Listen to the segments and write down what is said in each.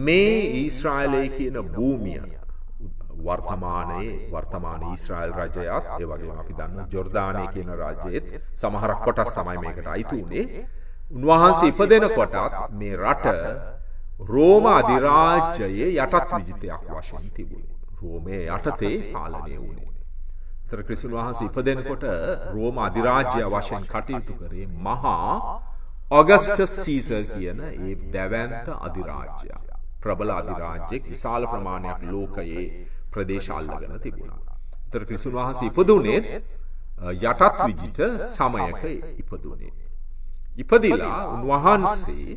මේ ඊශ්‍රායලයේ කියන භූමිය වර්තමාන ඊශ්‍රායල් රජයත් ඒ වගේම අපි දන්නවා ජෝර්දානයේ කියන රාජ්‍යයේත් සමහරක් කොටස් තමයි මේකට අයිති උනේ. උන්වහන්සේ ඉපදෙනකොටත් මේ රට රෝම අධිරාජ්‍යයේ යටත් විජිතයක් වශයෙන් තිබුණේ. රෝමයේ යටතේ පාලනය වුණේ. ඒතර ක්‍රිස්තුන් වහන්සේ ඉපදෙනකොට රෝම අධිරාජ්‍ය වශයෙන් කටයුතු කරේ මහා ඔගස්ටස් සීසර් කියන ඒ දැවැන්ත අධිරාජ්‍යය. ප්‍රබල අධිරාජ්‍යයක් විශාල ප්‍රමාණයක් ලෝකයේ ප්‍රදේශ අල්ලගෙන තිබුණා. ඒතර ක්‍රිස්තුන් වහන්සේ ඉපදුනේ යටත් විජිත සමයක ඉපදුනේ. ඉපදිලා උන්වහන්සේ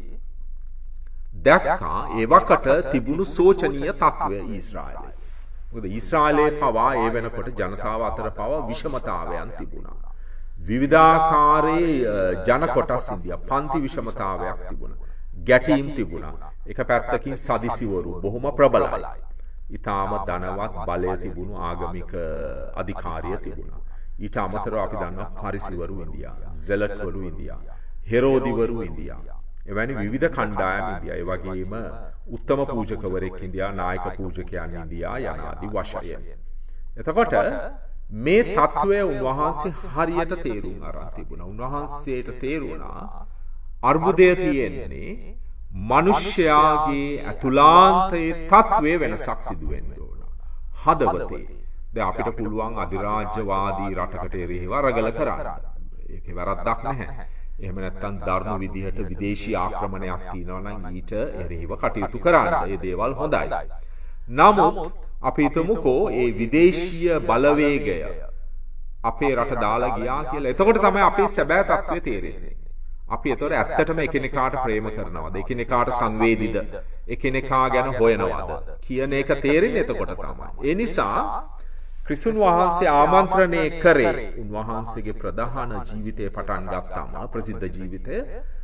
දැක්කා ඒ වකට තිබුණු සෝචනීය තත්ත්වය ඊශ්‍රායලයේ. මොකද ඊශ්‍රායලයේ පවා ඒ වෙනකොට ජනතාව අතර පවා විෂමතාවයන් තිබුණා. විවිධාකාරයේ ජන කොටස් ඉන්දියා පන්ති විෂමතාවයක් තිබුණා. ගැටීම් තිබුණා. එක පැත්තකින් සදිසිවරු බොහොම ප්‍රබලයි. ඊටාම ධනවත් බලය තිබුණු ආගමික අධිකාරිය තිබුණා. ඊට අමතරව අපි දන්නවා පරිසිවරු ඉන්දියා, සෙලට්වරු ඉන්දියා, හෙරෝදිවරු ඉන්දියා. එවැනි විවිධ කණ්ඩායම් ඉන්දියා. ඒ වගේම උත්තම පූජකවරයෙක් ඉන්දියා, නායක පූජකයන් ඉන්දියා යන ආදී වශයෙන්. එතකොට මේ තත්වය උන්වහන්සේ හරියට තේරුම් අරන් තිබුණා. උන්වහන්සේට තේරුණා අර්බුදය තියෙන්නේ මිනිස්යාගේ අතුලාන්තයේ තත්වයේ වෙනසක් සිදු වෙන්න ඕන. හදවතේ. දැන් අපිට පුළුවන් අධිරාජ්‍යවාදී රටකට එරෙහිව රගල කරන්න. ඒකේ වැරද්දක් නැහැ. එහෙම නැත්නම් ධර්ම විදිහට විදේශී ආක්‍රමණයක් තියෙනවා නම් ඊට එරෙහිව කටයුතු කරන්න. ඒ දේවල් හොඳයි. නමුත් අපි හිතමුකෝ ඒ විදේශීය බලවේගය අපේ රට දාලා ගියා කියලා. එතකොට තමයි අපේ සැබෑ තත්ත්වය තේරෙන්නේ. අපි එතකොට ඇත්තටම එකිනෙකාට ප්‍රේම කරනවද? එකිනෙකාට සංවේදීද? එකිනෙකා ගැන හොයනවද? කියන එක තේරෙන්නේ එතකොට තමයි. ඒ නිසා ක්‍රිස්තුන් වහන්සේ ආමන්ත්‍රණය කරේ උන්වහන්සේගේ ප්‍රධාන ජීවිතය පටන් ගත්තාම ප්‍රසිද්ධ ජීවිතය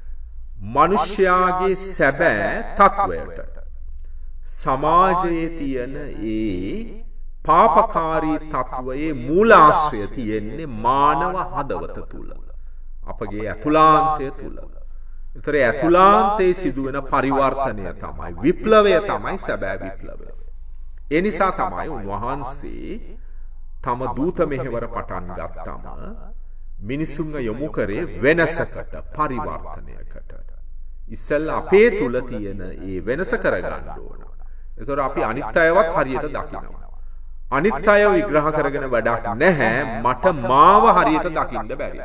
මිනිස්යාගේ සැබෑ තත්වයට සමාජයේ තියෙන ඒ පාපකාරී තත්වයේ මූලාශ්‍රය තියෙන්නේ මානව හදවත තුල. අපගේ ඇතුළාන්තය තුල. ඒතර ඇතුළාන්තයේ සිදුවෙන පරිවර්තනය තමයි විප්ලවය තමයි සැබෑ විප්ලවය. ඒ නිසා තමයි උන්වහන්සේ තම දූත මෙහෙවර පටන් ගත්තම මිනිසුන්ව යොමු කරේ වෙනසකට පරිවර්තනයකට. ඉස්සෙල්ලා අපේ තුල තියෙන ඒ වෙනස කරගන්න ඕන. ඒතර අපි අනිත් අයවත් හරියට දකිනවා. අනිත් අය විග්‍රහ කරගෙන වැඩක් නැහැ. මට මාව හරියට දකින්න බැරි.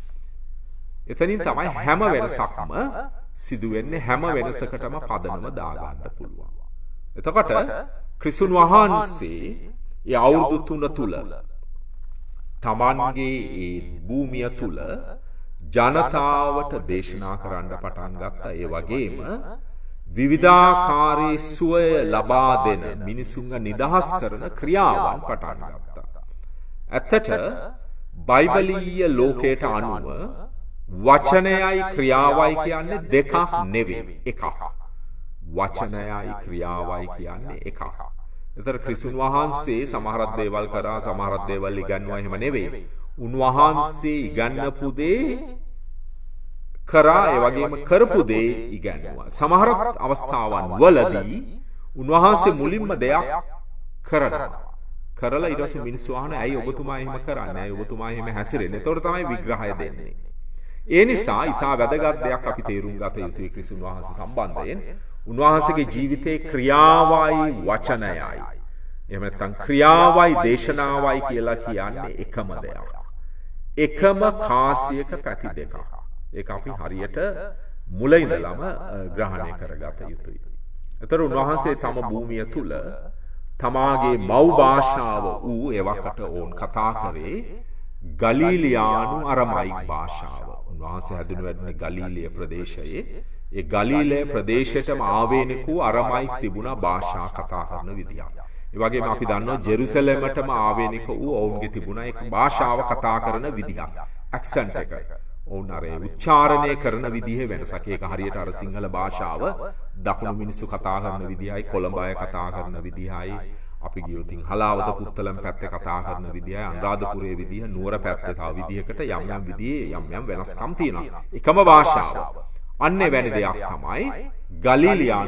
එතනින් තමයි හැම වෙනසක්ම සිදු වෙන්නේ. හැම වෙනසකටම පදනම දාගන්න පුළුවන්. එතකොට ක්‍රිස්තුන් වහන්සේ ඒ අවුරුදු 3 තුල තමන්ගේ ඒ භූමිය තුල ජනතාවට දේශනා කරන්න පටන් ගත්තා. ඒ වගේම විවිධාකාරී සුවය ලබා දෙන මිනිසුන්ව නිදහස් කරන ක්‍රියාවන් පටන් ගත්තා. ඇත්තට බයිබලීය ලෝකයට අනුව වචනයයි ක්‍රියාවයි කියන්නේ දෙකක් නෙවෙයි, එකක්. වචනයයි ක්‍රියාවයි කියන්නේ එකක්. ඒතර ක්‍රිස්තුන් වහන්සේ සමහරක් දේවල් කරා, සමහරක් දේවල් ඉගන්වුවා එහෙම නෙවෙයි. උන්වහන්සේ ඉගන්වපු දේ කරා, ඒ වගේම කරපු දේ ඉගන්වුවා. සමහර අවස්ථාවන් වලදී උන්වහන්සේ මුලින්ම දෙයක් කරලා ඊට පස්සේ මිනිස්සු අහන ඇයි ඔබතුමා එහෙම කරන්නේ? ඇයි ඔබතුමා එහෙම හැසිරෙන්නේ? ඒතකොට තමයි විග්‍රහය දෙන්නේ. ඒ නිසා ඊටා වැදගත් දෙයක් අපි තේරුම් ගත යුතුයි ක්‍රිස්තුන් වහන්සේ සම්බන්ධයෙන්. උන්වහන්සේගේ ජීවිතේ ක්‍රියාවයි වචනයයි. එහෙම නැත්නම් ක්‍රියාවයි දේශනාවයි කියලා කියන්නේ එකම දෙයක්. එකම කාසියක පැති දෙකක්. ඒක අපි හරියට මුල ඉඳලම ග්‍රහණය කරගත යුතුයි. ඒතර උන්වහන්සේ තම භූමිය තුල තමාගේ මව් භාෂාව වූ එවකට ඕන් කතා කරේ ගලීලියානු අරමයික් භාෂාව. උන්වහන්සේ හැදුණු වැඩුණේ ගලීලිය ප්‍රදේශයේ. ඒ ගලීලය ප්‍රදේශයටම ආවේනික වූ අරමයික් තිබුණා භාෂා කතා කරන විදියක්. ඒ වගේම අපි දන්නවා ජෙරුසලමටම ආවේනික වූ ඔවුන්ගේ තිබුණා ඒක භාෂාව කතා කරන විදියක්. ඇක්සන්ට් එක. ඔවුන් අර උච්චාරණය කරන විදිහේ වෙනසක්. ඒක හරියට අර සිංහල භාෂාව දකුණු මිනිස්සු කතා කරන විදිහයි, කොළඹ අය කතා කරන විදිහයි, අපි ගියොතින් හලාවත පුත්තලම් පැත්තේ කතා කරන විදිහයි, අනුරාධපුරයේ විදිහ, නුවර පැත්තේ තව විදිහකට යම් විදිහේ යම් වෙනස්කම් තියෙනවා. එකම භාෂාව. අන්න එවැනි දෙයක් තමයි ගලීලියානු